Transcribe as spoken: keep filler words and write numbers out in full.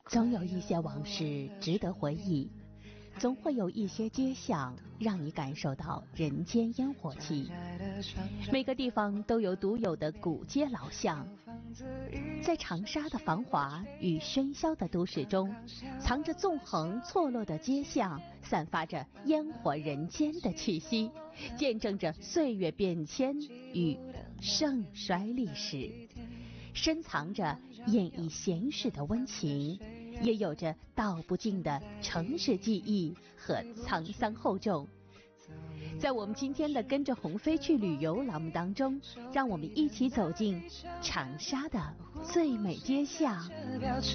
总有一些往事值得回忆，总会有一些街巷让你感受到人间烟火气。每个地方都有独有的古街老巷，在长沙的繁华与喧嚣的都市中，藏着纵横错落的街巷，散发着烟火人间的气息，见证着岁月变迁与盛衰历史，深藏着演绎闲适的温情，也有着道不尽的城市记忆和沧桑厚重。在我们今天的跟着鸿飞去旅游栏目当中，让我们一起走进长沙的最美街巷。